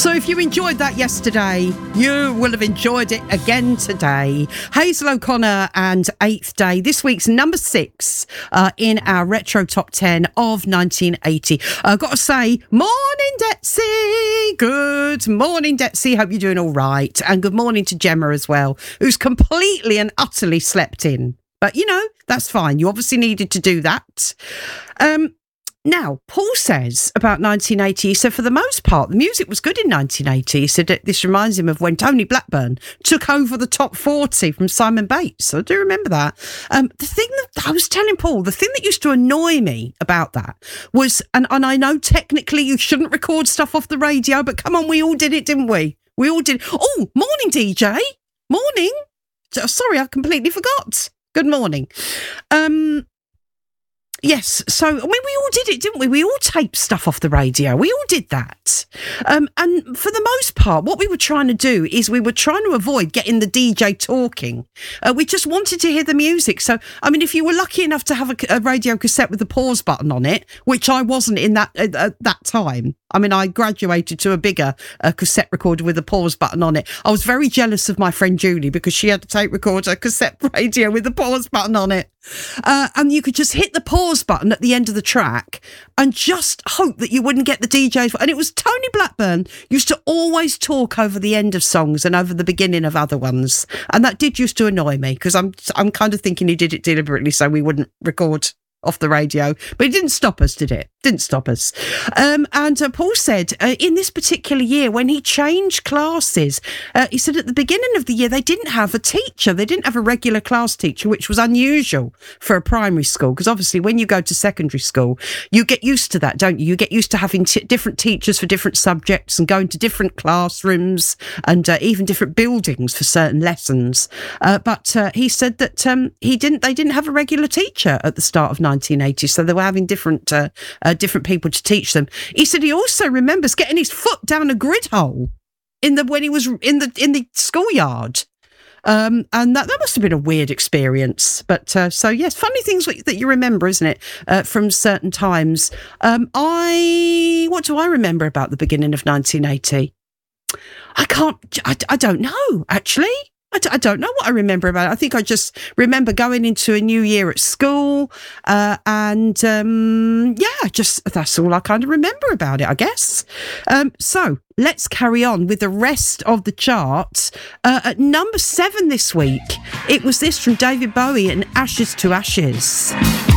So if you enjoyed that yesterday, you will have enjoyed it again today. Hazel O'Connor and Eighth Day, this week's number 6 in our Retro Top 10 of 1980. Got to say, morning, Detsy. Good morning, Detsy. Hope you're doing all right. And good morning to Gemma as well, who's completely and utterly slept in. But, you know, that's fine. You obviously needed to do that. Now, Paul says about 1980, he said for the most part, the music was good in 1980. He said that this reminds him of when Tony Blackburn took over the top 40 from Simon Bates. I do remember that. The thing that I was telling Paul, the thing that used to annoy me about that was, and I know technically you shouldn't record stuff off the radio, but come on, we all did it, didn't we? We all did. Oh, morning, DJ. Morning. Sorry, I completely forgot. Good morning. Yes, so, I mean, we all did it, didn't we? We all taped stuff off the radio. We all did that. And for the most part, what we were trying to do is we were trying to avoid getting the DJ talking. We just wanted to hear the music. So, I mean, if you were lucky enough to have a radio cassette with a pause button on it, which I wasn't in that at that time. I mean, I graduated to a bigger cassette recorder with a pause button on it. I was very jealous of my friend Julie because she had a tape recorder, cassette radio with a pause button on it. And you could just hit the pause button at the end of the track and just hope that you wouldn't get the DJs. And it was Tony Blackburn used to always talk over the end of songs and over the beginning of other ones. And that did used to annoy me because I'm kind of thinking he did it deliberately so we wouldn't record off the radio, but it didn't stop us, did it? Didn't stop us. And Paul said in this particular year, when he changed classes, he said at the beginning of the year, they didn't have a teacher. They didn't have a regular class teacher, which was unusual for a primary school. Because obviously when you go to secondary school, you get used to that, don't you? You get used to having different teachers for different subjects and going to different classrooms and even different buildings for certain lessons. But he said that they didn't have a regular teacher at the start of 1980, so they were having different people to teach them. He said he also remembers getting his foot down a grid hole when he was in the schoolyard, and that must have been a weird experience. But so yes, funny things that you remember, isn't it, from certain times. What do I remember about the beginning of 1980? I don't know actually. I don't know what I remember about it. I think I just remember going into a new year at school, and that's all I kind of remember about it, I guess. So let's carry on with the rest of the charts. At number 7 this week, it was this from David Bowie and Ashes to Ashes.